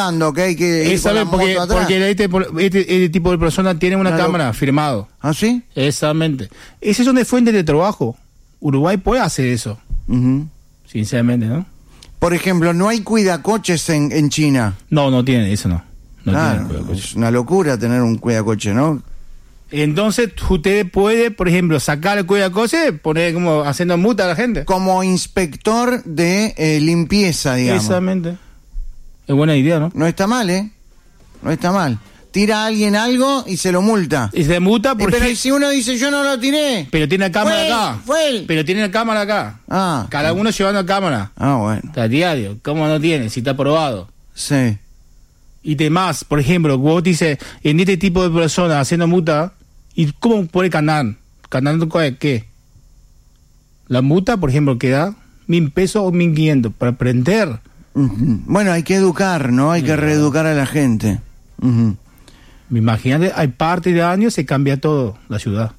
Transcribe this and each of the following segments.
que hay que ir con la moto atrás. Porque este tipo de persona tiene una cámara firmado. ¿Ah, sí? Exactamente. Esa es una fuente de trabajo. Uruguay puede hacer eso. Sinceramente, ¿no? Por ejemplo, ¿no hay cuidacoches en China? No tiene eso, no. Claro, es una locura tener un cuidacoche, ¿no? Entonces, usted puede, por ejemplo, sacar el cuidacoche, poner como haciendo multa a la gente. Como inspector de limpieza, digamos. Exactamente. Es buena idea, ¿no? No está mal, ¿eh? No está mal. Tira a alguien algo y se lo multa. Y se multa porque... Pero si uno dice, yo no lo tiré. Pero tiene la cámara acá. Fue él. Pero tiene la cámara acá. Ah. Cada uno llevando cámara. Ah, bueno. Está diario. ¿Cómo no tiene? Si está aprobado. Sí. Y demás, por ejemplo, vos dices, en este tipo de personas haciendo multa, ¿y cómo puede ganar? ¿Ganando qué? La multa, por ejemplo, que da 1.000 pesos o 1.500 para aprender. Bueno, hay que educar, ¿no? Hay que reeducar a la gente. Imagínate, hay parte de años se cambia todo, la ciudad.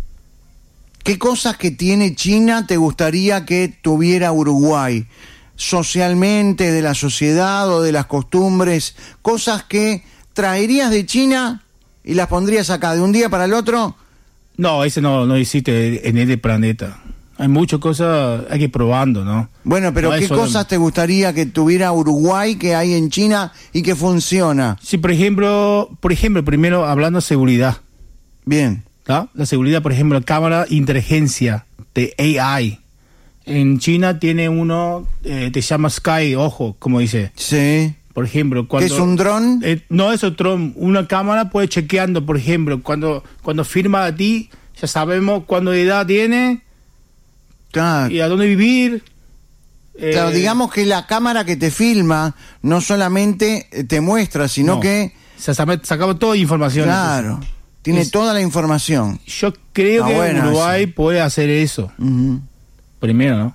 ¿Qué cosas que tiene China te gustaría que tuviera Uruguay? Socialmente, de la sociedad o de las costumbres, cosas que traerías de China y las pondrías acá de un día para el otro. No, eso no existe en este planeta. Hay muchas cosas, hay que ir probando, ¿no? Bueno, pero ¿qué cosas te gustaría que tuviera Uruguay que hay en China y que funciona? Sí, por ejemplo, primero hablando de seguridad. Bien. ¿No? La seguridad, por ejemplo, cámara inteligencia de AI. En China tiene uno, te llama Sky, ojo, como dice. Sí. Por ejemplo, cuando... ¿Qué es un dron? No es un dron, una cámara puede chequeando, por ejemplo, cuando firma a ti, ya sabemos cuándo de edad tiene, claro, y a dónde vivir. Claro, digamos que la cámara que te filma no solamente te muestra, sino que... Sacamos toda la información. Claro, entonces, tiene toda la información. Yo creo que Uruguay puede hacer eso. Primero, ¿no?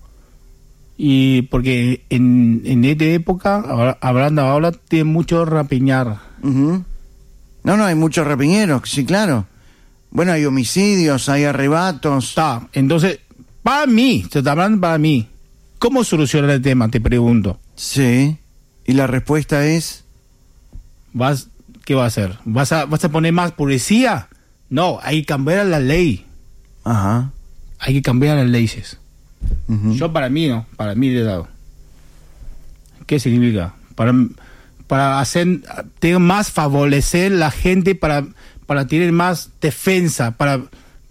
Y porque en esta época, hablando ahora, tiene mucho rapiñar. No, hay muchos rapiñeros, sí, claro. Bueno, hay homicidios, hay arrebatos. Entonces, para mí, se está hablando para mí. ¿Cómo solucionar el tema? Te pregunto. Sí. Y la respuesta es... ¿Qué va a hacer? ¿Vas a poner más policía? No, hay que cambiar la ley. Ajá. Hay que cambiar las leyes. Yo para mí, ¿no? Para mí de lado. ¿Qué significa? Para hacer más favorecer la gente, para tener más defensa, para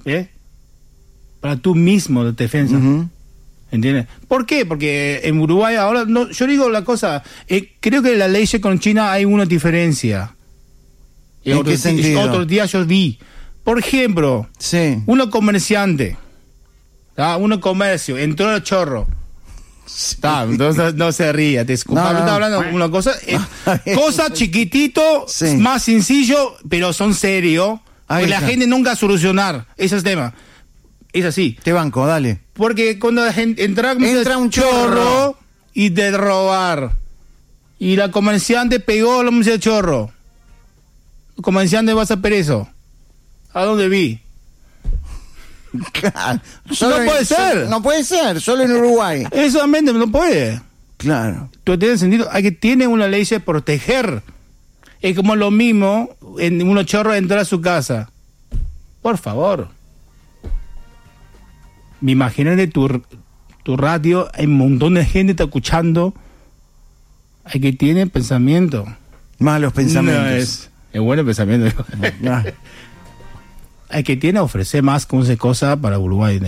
tú mismo de defensa. ¿Entiendes? ¿Por qué? Porque en Uruguay ahora, no, yo digo la cosa, creo que en la ley con China hay una diferencia. ¿En qué sentido? Otro día yo vi, por ejemplo, uno comerciante, uno comercio, entró el chorro. Entonces no se ría, te disculpa, no. Está hablando de una cosa, cosa chiquitito, más sencillo, pero son serios, que la gente nunca solucionar esos temas. Es así. Te banco, dale. Porque cuando la gente entra un chorro y de robar, y la comerciante pegó a la música de chorro, el comerciante va a hacer eso. ¿A dónde vi? Claro. No puede ser. No puede ser, solo en Uruguay. Exactamente, no puede. Claro. Tú tienes sentido, tiene una ley de proteger. Es como lo mismo en unos chorros entrar a su casa. Por favor. Me imagino de tu radio, hay un montón de gente que está escuchando. Hay que tiene pensamiento. Malos pensamientos. Es bueno el pensamiento. Hay que tiene ofrecer más cosas para Uruguay.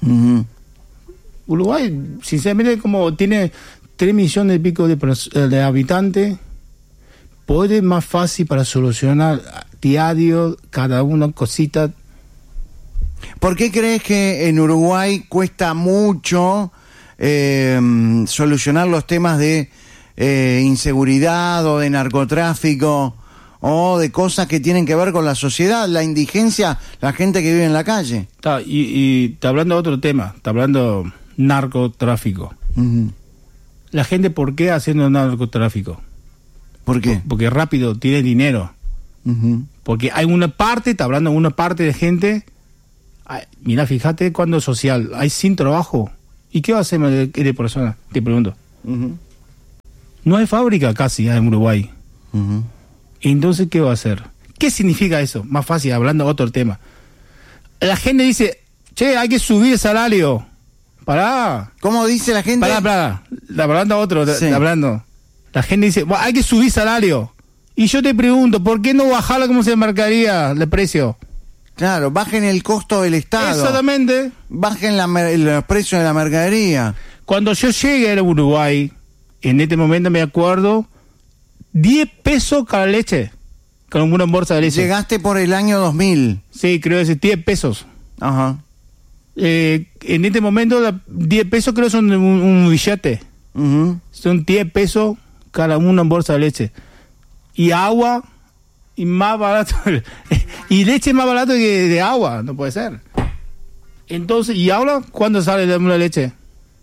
Uruguay, sinceramente, como tiene 3 millones y pico de habitantes, puede más fácil para solucionar diario cada una cosita. ¿Por qué crees que en Uruguay cuesta mucho solucionar los temas de inseguridad o de narcotráfico o de cosas que tienen que ver con la sociedad, la indigencia, la gente que vive en la calle? Y está hablando de otro tema, está hablando narcotráfico. La gente, ¿por qué haciendo narcotráfico? ¿Por qué? Porque rápido tiene dinero. Porque hay una parte, está hablando de una parte de gente. Mira, fíjate cuando es social, hay sin trabajo. ¿Y qué va a hacer de persona? Te pregunto. No hay fábrica casi en Uruguay. Entonces, ¿qué va a hacer? ¿Qué significa eso? Más fácil, hablando de otro tema. La gente dice, che, hay que subir el salario. Pará. ¿Cómo dice la gente? Pará. Hablando otro, sí. hablando. La gente dice, hay que subir salario. Y yo te pregunto, ¿por qué no bajarla como se marcaría el precio? Claro, bajen el costo del Estado. Exactamente. Bajen los precios de la mercadería. Cuando yo llegué a Uruguay, en este momento me acuerdo, 10 pesos cada leche. Con una bolsa de leche. Llegaste por el año 2000. Sí, creo que es 10 pesos. Ajá. En este momento, 10 pesos creo son un billete. Son 10 pesos cada una bolsa de leche. Y agua, y más barato. Y leche más barato que de agua, no puede ser. Entonces, ¿y ahora cuándo sale la leche?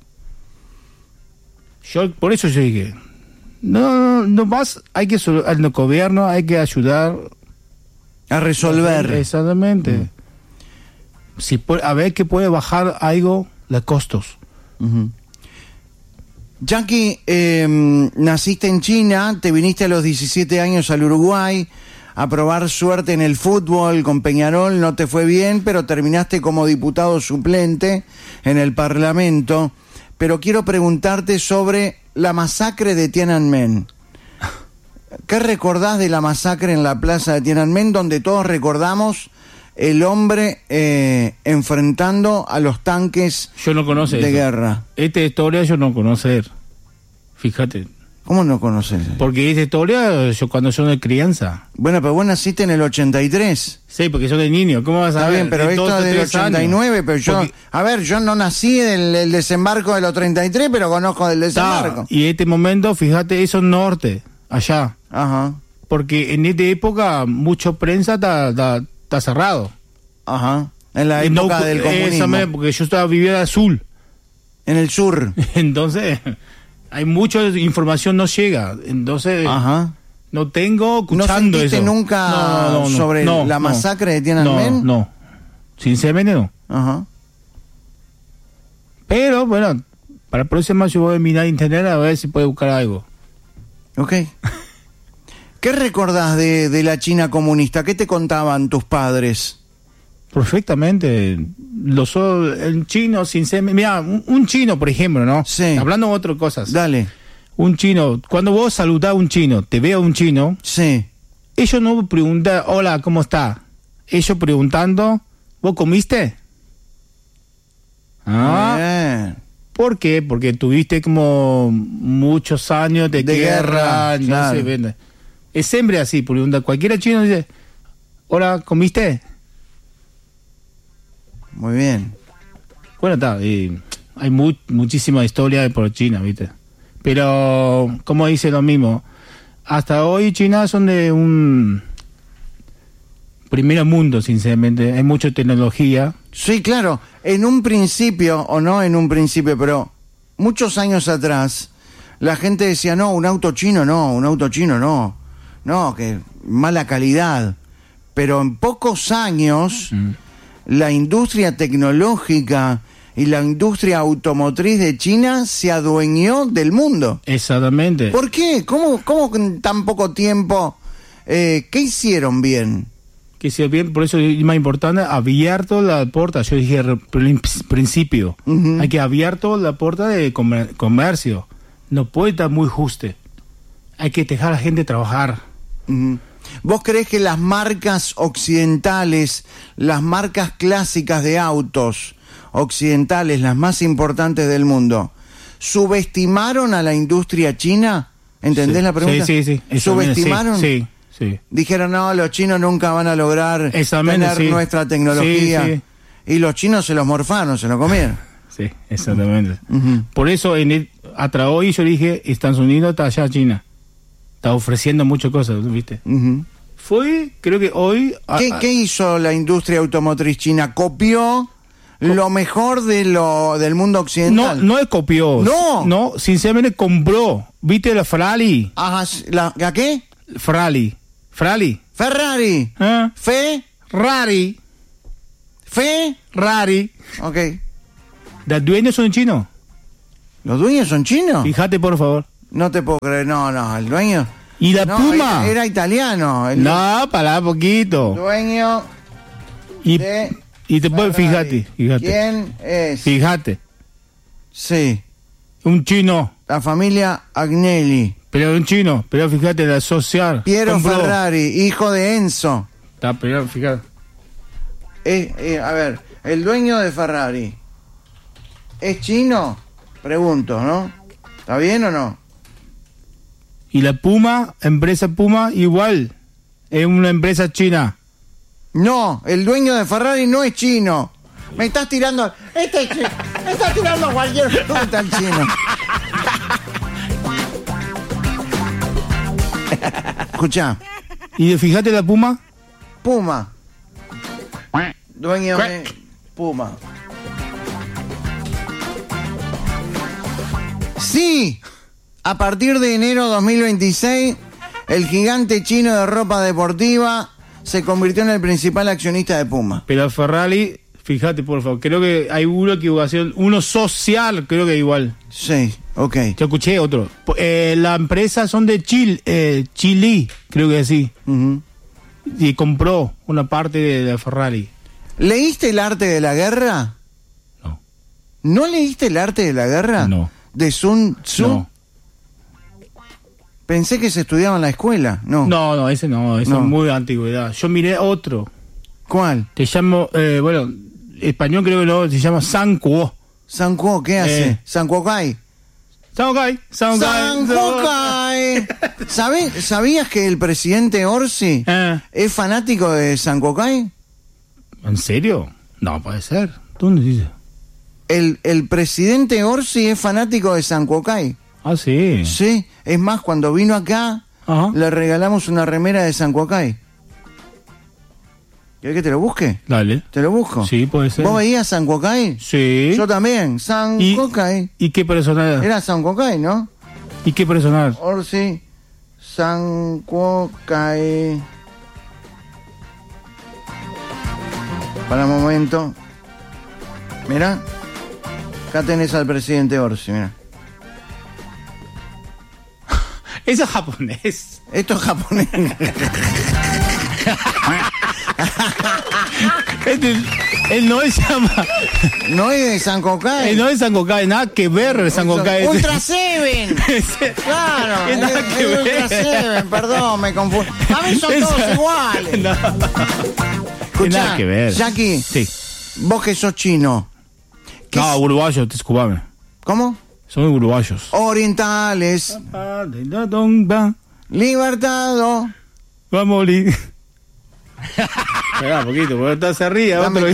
Por eso yo dije, no más, hay que al gobierno hay que ayudar a resolver. Exactamente. A ver que puede bajar algo los costos. Jackie, naciste en China, te viniste a los 17 años al Uruguay a probar suerte en el fútbol con Peñarol, no te fue bien, pero terminaste como diputado suplente en el Parlamento. Pero quiero preguntarte sobre la masacre de Tiananmen. ¿Qué recordás de la masacre en la plaza de Tiananmen, donde todos recordamos el hombre enfrentando a los tanques de guerra? Esta historia yo no conocer. Fíjate. ¿Cómo no conoces? Porque esta historia, cuando yo de crianza. Bueno, pero vos naciste en el 83. Sí, porque yo de niño. ¿Cómo vas a ver? Está bien, pero esto es del 89, años. Pero yo... Porque... A ver, yo no nací del desembarco de los 33, pero conozco del desembarco. Y en este momento, fíjate, eso es norte, allá. Ajá. Porque en esta época, mucha prensa está cerrado. Ajá. En la época del comunismo. Porque yo estaba viviendo al sur. En el sur. Entonces... Hay mucha información no llega, entonces no tengo escuchando eso. ¿No nunca sobre la masacre de Tiananmen? No, sinceramente no. Ajá. Pero bueno, para la próxima yo voy a mirar internet a ver si puedo buscar algo. Ok. ¿Qué recordás de la China comunista? ¿Qué te contaban tus padres? Perfectamente. El chino, sinceramente, mira, un chino, por ejemplo, ¿no? Sí. Hablando de otras cosas. Dale. Un chino, cuando vos saludás a un chino, te veo a un chino. Sí. Ellos no preguntan, hola, ¿cómo está? Ellos preguntando, ¿vos comiste? Bien. ¿Por qué? Porque tuviste como muchos años de guerra. No claro. se vende. Es siempre así, pregunta. Cualquiera chino dice, hola, ¿comiste? Muy bien. Bueno, está. Hay muchísima historia por China, ¿viste? Pero, como dice lo mismo, hasta hoy China son de un primer mundo, sinceramente. Hay mucha tecnología. Sí, claro. En un principio, o no en un principio, pero muchos años atrás, la gente decía, no, un auto chino no. No, que mala calidad. Pero en pocos años... La industria tecnológica y la industria automotriz de China se adueñó del mundo. Exactamente. ¿Por qué? ¿Cómo en tan poco tiempo? ¿Qué hicieron bien? Que hicieron bien, por eso es más importante, abierto la puerta. Yo dije al principio, hay que abierto la puerta de comercio. No puede estar muy justo. Hay que dejar a la gente trabajar. ¿Vos creés que las marcas occidentales, las marcas clásicas de autos occidentales, las más importantes del mundo, subestimaron a la industria china? ¿Entendés la pregunta? Sí. ¿Subestimaron? Sí. Dijeron, no, los chinos nunca van a lograr tener nuestra tecnología. Sí. Y los chinos se los morfaron, se lo comieron. Sí, exactamente. Por eso, hasta hoy yo dije, Estados Unidos está allá China. Está ofreciendo muchas cosas, ¿viste? Creo que hoy... ¿Qué hizo la industria automotriz china? ¿Copió lo mejor del mundo occidental? No copió. No, sinceramente compró. ¿Viste la Ferrari? Ajá, ¿la qué? Ferrari. Ferrari. Ferrari. Ok. ¿Los dueños son chinos? ¿Los dueños son chinos? Fíjate, por favor. No te puedo creer, no, el dueño... ¿Y la Puma? Era italiano. No, pará poquito. Dueño y te puedes, fíjate. ¿Quién es? Fíjate. Sí. Un chino. La familia Agnelli. Pero un chino, pero fíjate, la social. Piero Ferrari, hijo de Enzo. Está, pero fíjate. A ver, el dueño de Ferrari, ¿es chino? Pregunto, ¿no? ¿Está bien o no? Y la Puma, empresa Puma, igual. Es una empresa china. No, el dueño de Ferrari no es chino. Me estás tirando... estás tirando cualquier fruta al chino. Escuchá. ¿Y fíjate la Puma? Puma. Dueño de Puma. Sí. A partir de enero 2026, el gigante chino de ropa deportiva se convirtió en el principal accionista de Puma. Pero Ferrari, fíjate por favor, creo que hay una equivocación, uno social, creo que igual. Sí, ok. Yo escuché otro. La empresa son de Chile, creo que sí. Uh-huh. Y compró una parte de la Ferrari. ¿Leíste El arte de la guerra? No. ¿No leíste El arte de la guerra? No. ¿De Sun Tzu? No. Pensé que se estudiaba en la escuela. No, ese no, es muy de antigüedad. Yo miré otro. ¿Cuál? Te llamo, español creo que no, se llama Sankuo. ¿Sankuo qué hace? ¿Sankuokai? Sankuokai. ¿Sabías que el presidente Orsi es fanático de Sankuokai? ¿En serio? No, puede ser. ¿Dónde dice? El presidente Orsi es fanático de Sankuokai. Ah, sí. Sí, es más, cuando vino acá, le regalamos una remera de Sankuokai. ¿Quieres que te lo busque? Dale. ¿Te lo busco? Sí, puede ser. ¿Vos veías Sankuokai? Sí. Yo también, Sankuokai. ¿Y qué personal? Era Sankuokai, ¿no? ¿Y qué personal? Orsi, Sankuokai. Para un momento. Mira. Acá tenés al presidente Orsi, mira. Eso es japonés. Esto es japonés. Él no se llama. No es de Sankuokai. No es Sankuokai, nada que ver Sankuokai. Ultra Seven. Claro, es Ultra Seven, perdón, me confundo. A mí son todos iguales. No. Escuchá, nada que ver. Jackie, sí. Vos que sos chino. No, uruguayos, disculpame. ¿Cómo? Son uruguayos. Orientales. Libertado. Va a morir. Espera un poquito, porque se ríe.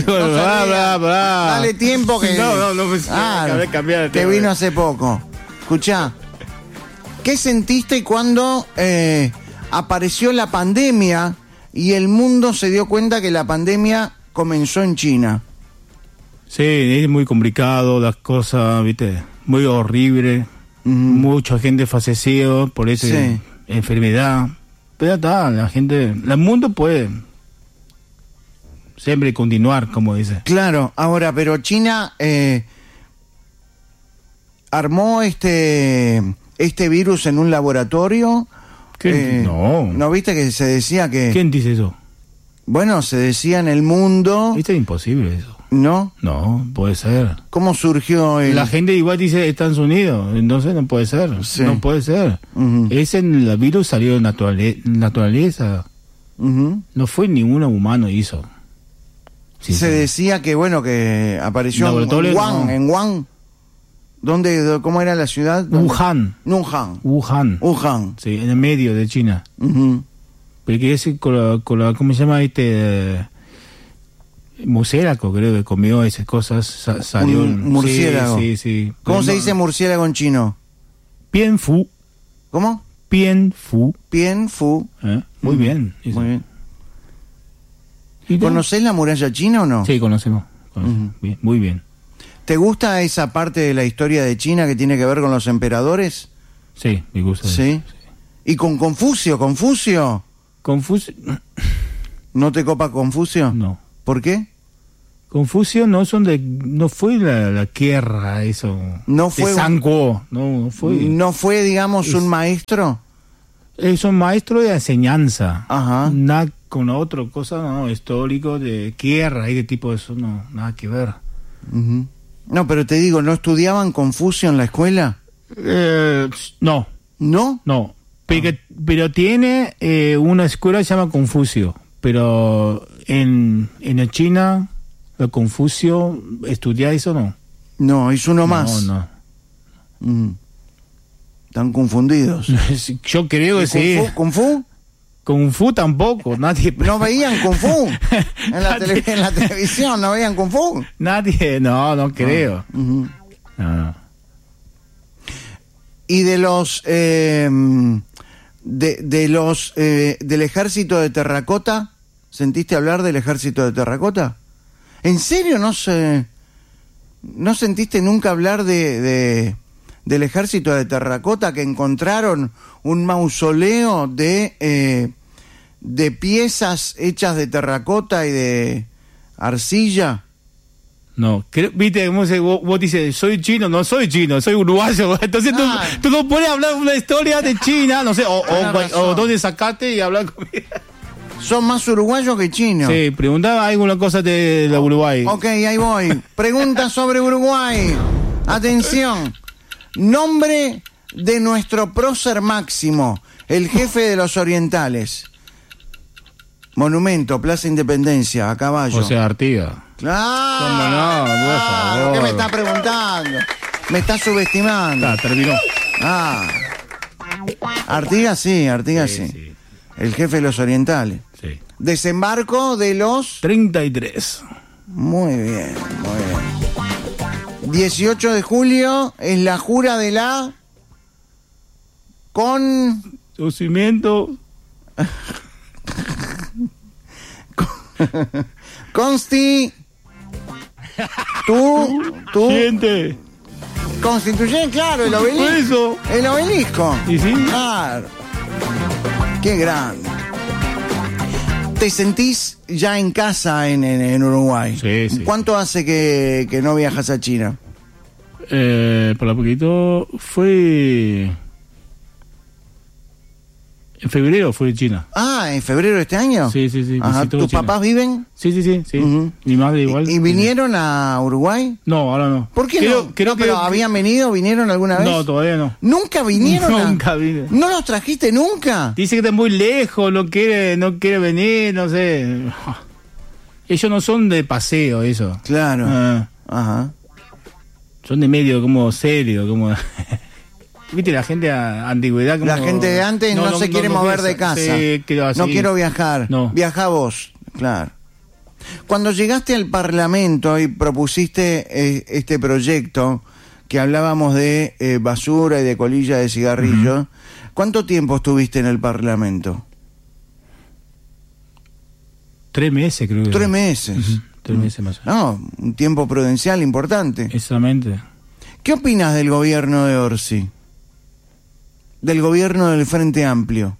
Dale tiempo que... No me cambiar. Que vino hace poco. Escuchá. ¿Qué sentiste cuando apareció la pandemia y el mundo se dio cuenta que la pandemia comenzó en China? Sí, es muy complicado las cosas, ¿viste? Muy horrible. Mucha gente falleció por esa enfermedad. Pero está, la gente... El mundo puede siempre continuar, como dice. Claro, ahora, pero China armó este virus en un laboratorio. No. ¿No viste que se decía que... ¿Quién dice eso? Bueno, se decía en el mundo... Esto es imposible eso. ¿No? No, puede ser. ¿Cómo surgió el...? La gente igual dice Estados Unidos, entonces no puede ser. Sí. No puede ser. El virus salió de naturaleza. No fue ningún humano hizo. Sí, se decía que, bueno, que apareció en Wuhan. ¿Dónde, cómo era la ciudad? Wuhan. Sí, en el medio de China. Pero que es con la ¿cómo se llama murciélago, creo que comió esas cosas, salió un murciélago. Sí. ¿Cómo se dice murciélago en chino? Pian Fu. ¿Cómo? Pian Fu. Muy bien. ¿Conocés la muralla china o no? Sí, conocemos. Bien, muy bien. ¿Te gusta esa parte de la historia de China que tiene que ver con los emperadores? Sí, me gusta. ¿Sí? ¿Y con Confucio? ¿Confucio? ¿No te copa Confucio? No. ¿Por qué? Confucio no fue la guerra, eso. No fue. De Sanko, no fue. No fue, digamos, un maestro. Es un maestro de enseñanza. Ajá. Nada con otra cosa, no, histórico, de guerra y de tipo de eso, no, nada que ver. Uh-huh. No, pero te digo, ¿no estudiaban Confucio en la escuela? No. ¿No? No. Pero tiene una escuela que se llama Confucio. Pero en China, el Confucio, ¿estudia eso no? No, hizo uno más. No. Están confundidos. Yo creo que sí. ¿Kung Fu? Kung Fu tampoco, nadie. ¿No veían Kung Fu? En la televisión, ¿no veían Kung Fu? Nadie, no creo. Uh-huh. No. Y de los del ejército de terracota, ¿sentiste hablar del ejército de terracota? ¿En serio no sentiste nunca hablar del ejército de terracota, que encontraron un mausoleo de piezas hechas de terracota y de arcilla? No, viste, vos dices, soy chino, no soy chino, soy uruguayo. Entonces tú no puedes hablar una historia de China, no sé, o dónde sacaste y hablar conmigo. Son más uruguayos que chinos. Sí, preguntaba alguna cosa de Uruguay. Ok, ahí voy. Pregunta sobre Uruguay. Atención. Nombre de nuestro prócer máximo, el jefe de los orientales. Monumento, Plaza Independencia, a caballo. José Artigas. ¡Claro! ¿Cómo no? Por favor. ¿Qué me está preguntando? Me está subestimando. Terminó. Artigas sí. El jefe de los orientales. Sí. Desembarco de los 33. Muy bien. 18 de julio es la jura de la Conocimiento. Consti. Tú. Siente. Constituyente, claro, el obelisco. Eso. El obelisco. ¿Y sí? Claro. Qué grande. ¿Te sentís ya en casa en Uruguay? Sí. ¿Cuánto hace que no viajas a China? Por lo poquito fue... En febrero fue en China. ¿En febrero de este año? Sí. Ajá. ¿Tus papás viven? Sí. Uh-huh. Mi madre igual. ¿Y vinieron a Uruguay? No, ahora no. ¿Por qué no? Creo que ¿Habían venido? ¿Vinieron alguna vez? No, todavía no. ¿Nunca vinieron? Nunca vine. ¿No los trajiste nunca? Dice que está muy lejos, no quiere venir, no sé. Ellos no son de paseo, eso. Claro. Ajá. Son de medio como serio, como... Viste, la gente a antigüedad... Como... La gente de antes no se quiere mover de casa. Sí, no quiero viajar. No. Viajá vos, claro. Cuando llegaste al Parlamento y propusiste este proyecto, que hablábamos de basura y de colilla de cigarrillos, uh-huh. ¿Cuánto tiempo estuviste en el Parlamento? 3 meses, creo que. 3 meses. Uh-huh. 3 meses más o menos. No, un tiempo prudencial importante. Exactamente. ¿Qué opinas del gobierno de Orsi? Del gobierno del Frente Amplio.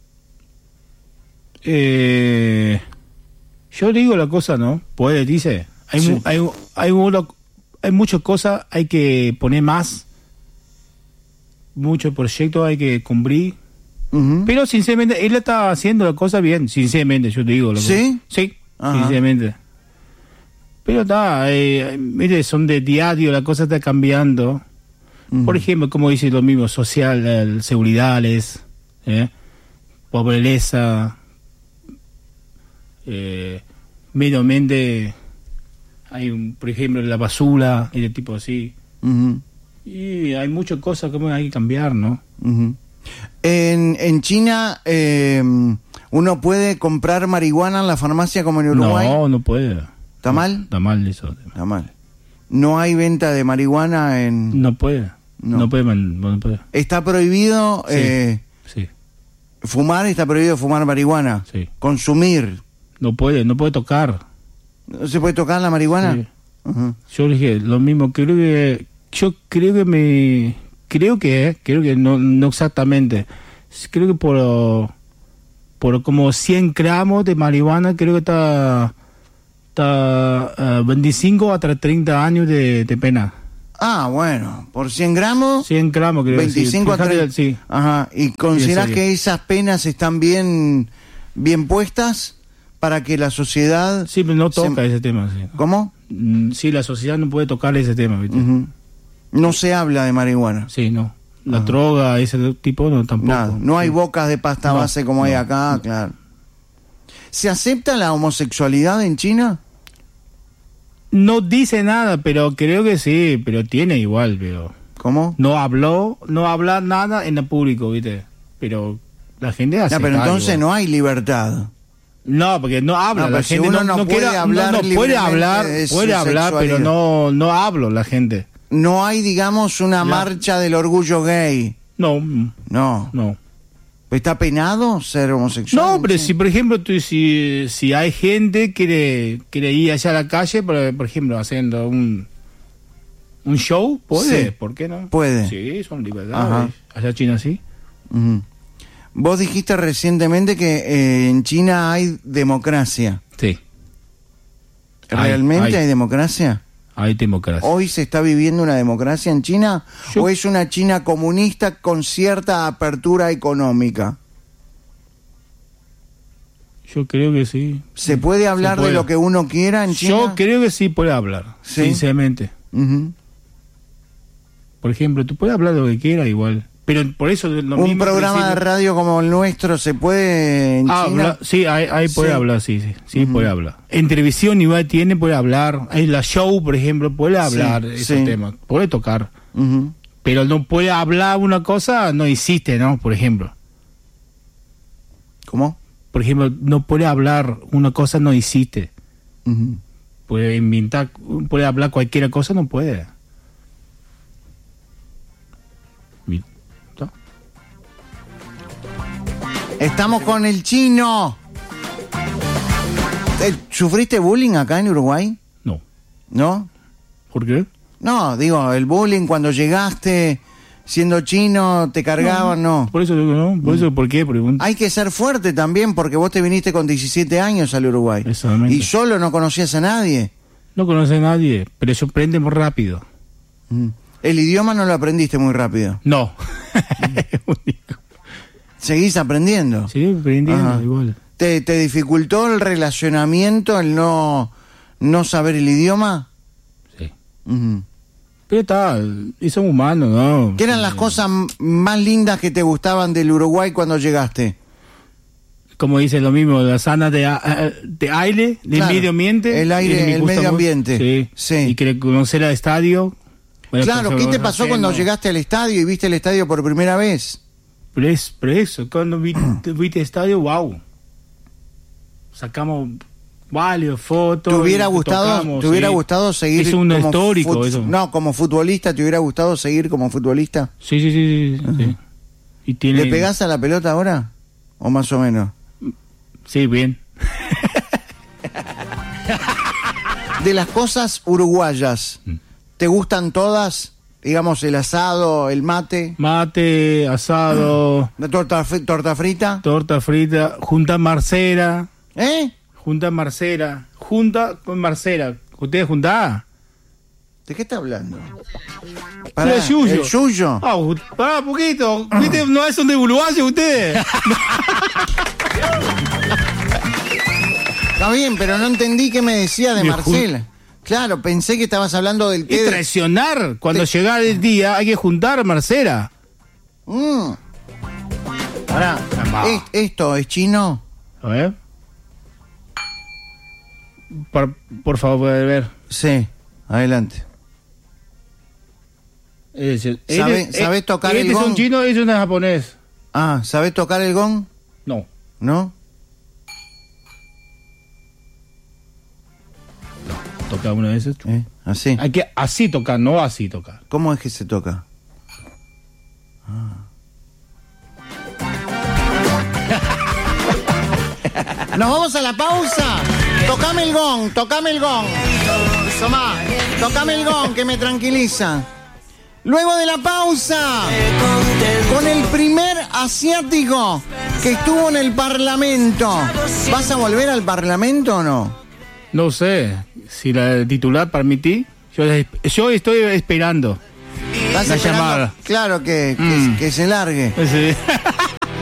Yo digo la cosa, ¿no? Pues dice, hay muchas cosas, hay que poner más, muchos proyectos hay que cumplir, uh-huh. Pero sinceramente él está haciendo la cosa bien, sinceramente, yo te digo. ¿Sí? Sí, ajá. Sinceramente. Pero mire, son de diario, la cosa está cambiando. Uh-huh. Por ejemplo, como dice lo mismo, social, seguridades, pobreza, medio ambiente, hay por ejemplo la basura y de tipo así. Uh-huh. Y hay muchas cosas que hay que cambiar, ¿no? Uh-huh. En China uno puede comprar marihuana en la farmacia como en Uruguay. No puede. ¿Está mal? Está mal eso. Está mal. No hay venta de marihuana en... No puede. No puede. ¿Está prohibido sí. fumar? ¿Está prohibido fumar marihuana? Sí. ¿Consumir? No puede tocar. ¿No se puede tocar la marihuana? Sí. Uh-huh. Yo dije lo mismo, creo que no exactamente. Creo que por como 100 gramos de marihuana creo que está hasta 25 hasta 30 años de pena. Ah, bueno, por 100 gramos. 100 gramos, creo 25 decir. a 30. Sí. Ajá. ¿Y considerás que esas penas están bien puestas para que la sociedad... Sí, pero no toca ese tema. Sí. ¿Cómo? Sí, la sociedad no puede tocar ese tema, ¿viste? No se habla de marihuana. Sí, no. La droga, ese tipo, no, tampoco. Nada, no hay bocas de pasta base como hay acá, claro. ¿Se acepta la homosexualidad en China? No dice nada, pero creo que sí, pero tiene igual, pero... ¿Cómo? No habla nada en el público, ¿viste? Pero la gente hace. Pero entonces igual. No hay libertad. No, porque no habla, la gente uno no puede hablar, puede hablar, pero no habla la gente. No hay, digamos, una marcha del orgullo gay. No. ¿Está penado ser homosexual? No, pero si, por ejemplo, si hay gente que quiere ir allá a la calle, por ejemplo, haciendo un show, puede. Sí. ¿Por qué no? Puede. Sí, son libertades. Allá en China sí. Vos dijiste recientemente que en China hay democracia. Sí. ¿Realmente hay democracia? Hay democracia. ¿Hoy se está viviendo una democracia en China? ¿O es una China comunista con cierta apertura económica? Yo creo que sí. ¿Se puede hablar de lo que uno quiera en China? Yo creo que sí puede hablar, sinceramente. Por ejemplo, tú puedes hablar de lo que quieras igual. Pero por eso un programa de radio como el nuestro se puede en China. Sí, ahí puede hablar, sí, puede hablar. En televisión igual puede hablar. En la show, por ejemplo, puede hablar esos temas, puede tocar. Pero no puede hablar una cosa, no existe, ¿no? Por ejemplo. ¿Cómo? Por ejemplo, no puede hablar una cosa, no existe. Puede inventar, puede hablar cualquier cosa, no puede. Estamos con el chino. ¿Sufriste bullying acá en Uruguay? No. ¿No? ¿Por qué? No, digo, el bullying cuando llegaste siendo chino, te cargaban, no. Por eso digo, no. Por eso, ¿por qué? Pregunta. Hay que ser fuerte también, porque vos te viniste con 17 años al Uruguay. Exactamente. Y solo no conocías a nadie. No conoces a nadie, pero eso aprende muy rápido. El idioma no lo aprendiste muy rápido. No. ¿Seguís aprendiendo? Sí, aprendiendo igual. ¿Te dificultó el relacionamiento, el no saber el idioma? Sí. Pero y son humanos, ¿no? ¿Qué eran las cosas más lindas que te gustaban del Uruguay cuando llegaste? Como dice lo mismo, la sana de aire, del medio ambiente. El aire, el medio ambiente. Sí. Y que conocer el estadio. Claro, ¿qué te pasó cuando llegaste al estadio y viste el estadio por primera vez? Pero eso, cuando viste el estadio, wow. Sacamos varias fotos. ¿Te hubiera gustado seguir? Es un histórico eso. No, como futbolista, ¿te hubiera gustado seguir como futbolista? Sí. Y ¿Le pegás a la pelota ahora? ¿O más o menos? Sí, bien. De las cosas uruguayas, ¿te gustan todas? Digamos, el asado, el mate. Mate, asado. ¿La torta frita? Torta frita, junta marcera. Junta marcera. Junta con marcera. ¿Ustedes juntaban? ¿De qué está hablando? El suyo. ¿El suyo? Pará un poquito. ¿Viste? ¿No son de uruguayos ustedes? Está bien, pero no entendí qué me decía de Marcela. Claro, pensé que estabas hablando del té. Es traicionar. Cuando llega el día hay que juntar marcera. Ahora, ¿esto es chino? A ver. Por favor, puede ver. Sí, adelante. ¿Sabés tocar el gong? Es un chino y es un japonés. ¿Sabés tocar el gong? No. ¿No? ¿Toca una vez esto? Así. Hay que así tocar, no así tocar. ¿Cómo es que se toca? Nos vamos a la pausa. Tocame el gong. Tomá, tocame el gong que me tranquiliza. Luego de la pausa, con el primer asiático que estuvo en el Parlamento. ¿Vas a volver al Parlamento o no? No sé si la titular permití. Yo estoy esperando la llamada. Claro que se largue. Sí.